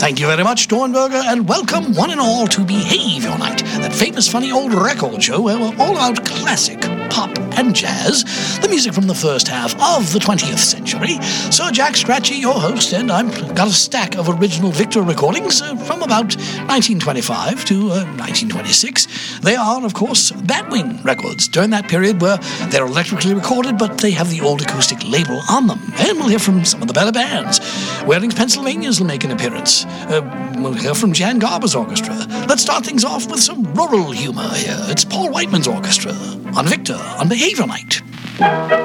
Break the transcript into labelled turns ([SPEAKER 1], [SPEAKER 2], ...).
[SPEAKER 1] Thank you very much, Dornberger, and welcome one and all to Behave Your Night, that famous funny old record show where we're all about classic, pop, and jazz, the music from the first half of the 20th century. Sir Jack Scratchy, your host, and I've got a stack of original Victor recordings from about 1925 to 1926. They are, of course, Batwing records during that period where they're electrically recorded, but they have the old acoustic label on them. And we'll hear from some of the better bands. Wearing's Pennsylvanians will make an appearance. We'll hear from Jan Garber's orchestra. Let's start things off with some rural humor here. It's Paul Whiteman's orchestra on Victor on Behavior Night.